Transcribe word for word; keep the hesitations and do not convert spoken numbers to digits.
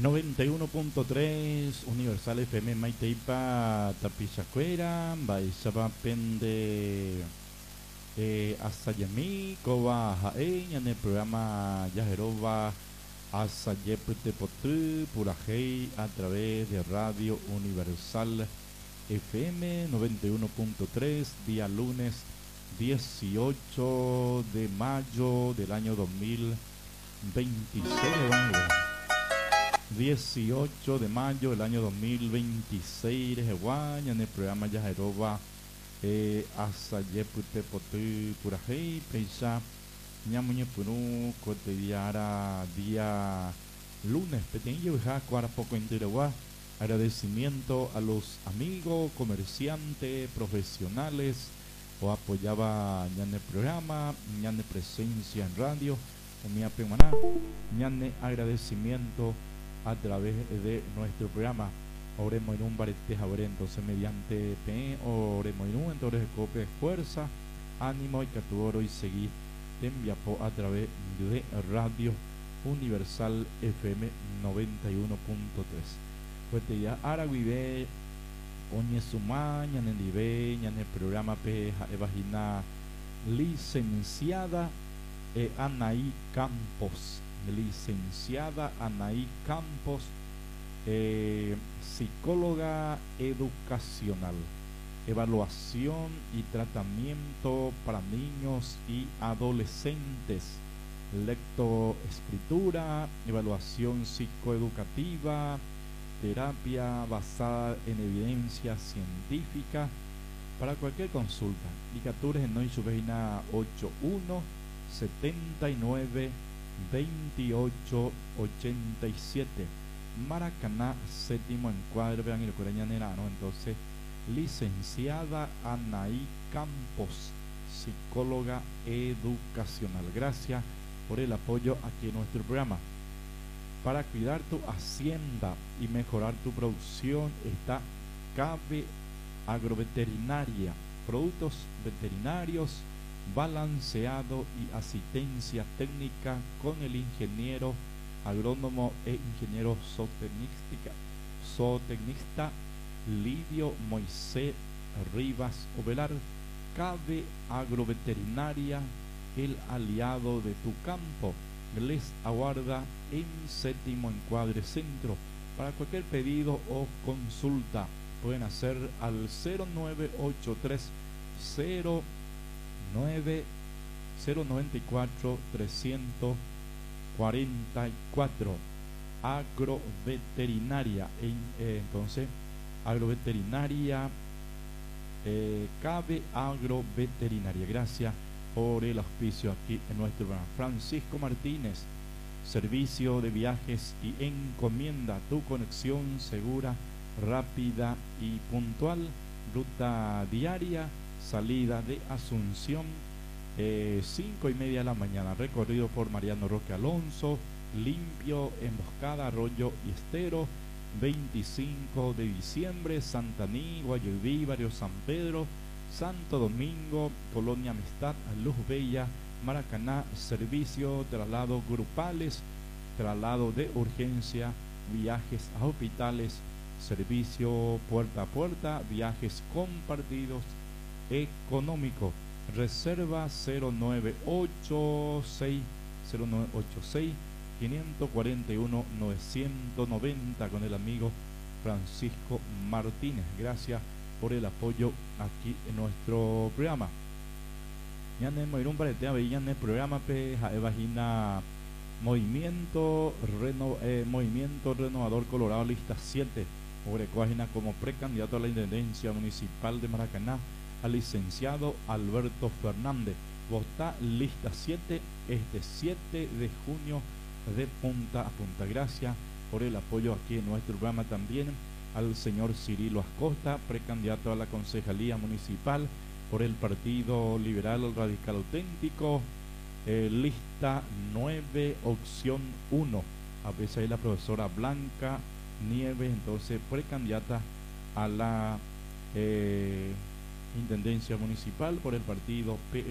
noventa y uno punto tres Universal F M Maiteipa Tapichacuera, Baixaba Pende eh, Asayami, Koba Jaén, en el programa Yajeroba Asayepute Potru, Purajei, a través de Radio Universal F M noventa y uno punto tres, día lunes dieciocho de mayo del año dos mil veintiséis. dieciocho de mayo del año dos mil veintiséis de Jehuaña, en el programa Yajeroba eh, Asayepute Potru Purajei, Peisa Ñamuñe Puru, cotidiana día lunes, pequeño y cuara poco enteregua. Agradecimiento a los amigos, comerciantes, profesionales, o apoyaba ñane programa, ñane presencia en radio, o mi apemaná, ñane agradecimiento a través de nuestro programa. Oremos en un barete jabre, entonces mediante P, oremos en un entonces copia de fuerza, ánimo y catugoro y seguir te enviapo a través de Radio Universal F M noventa y uno punto tres. Pues ya Araguibe, Oñe Sumá, Ñanendibe, Ñane programa P, Evagina, licenciada eh, Anaí Campos, licenciada Anaí Campos, eh, psicóloga educacional, evaluación y tratamiento para niños y adolescentes, lectoescritura, evaluación psicoeducativa, terapia basada en evidencia científica. Para cualquier consulta, licaturas en su página ochenta y uno, setenta y nueve, veintiocho, ochenta y siete. Maracaná, séptimo encuadre, vean el coreñanera, ¿no? Entonces, licenciada Anaí Campos, psicóloga educacional. Gracias por el apoyo aquí en nuestro programa. Para cuidar tu hacienda y mejorar tu producción está Cabe Agroveterinaria, productos veterinarios, balanceado y asistencia técnica con el ingeniero agrónomo e ingeniero zootecnista, zootecnista Lidio Moisés Rivas Ovelar. Cabe Agroveterinaria, el aliado de tu campo, les aguarda en séptimo encuadre centro. Para cualquier pedido o consulta pueden hacer al cero nueve ocho tres cero nueve cero nueve cuatro trescientos cuarenta y cuatro. Agroveterinaria, en, eh, entonces agroveterinaria, eh, Cabe Agroveterinaria. Gracias por el auspicio aquí en nuestro programa. Francisco Martínez, servicio de viajes y encomienda, tu conexión segura, rápida y puntual. Ruta diaria, salida de Asunción, eh, cinco y media de la mañana, recorrido por Mariano Roque Alonso, Limpio, Emboscada, Arroyo y Estero. Veinticinco de diciembre, Santaní, Guayubí, Barrio San Pedro, Santo Domingo, Colonia Amistad, Luz Bella, Maracaná. Servicio, traslado grupales, traslado de urgencia, viajes a hospitales, servicio puerta a puerta, viajes compartidos, económico. Reserva cero nueve ocho seis cero nueve ocho seis cinco cuatro uno novecientos noventa con el amigo Francisco Martínez. Gracias por el apoyo aquí en nuestro programa. Ya tenemos un barete a en el programa P, Evagina Movimiento Reno, eh, Movimiento Renovador Colorado, lista siete. Orecoagina como precandidato a la Intendencia Municipal de Maracaná al licenciado Alberto Fernández. Vota lista siete, este siete de junio de punta a punta. Gracias por el apoyo aquí en nuestro programa. También al señor Cirilo Ascosta, precandidato a la Concejalía Municipal por el Partido Liberal Radical Auténtico, eh, lista nueve, opción uno. A veces hay la profesora Blanca Nieves, entonces precandidata a la eh, Intendencia Municipal por el Partido P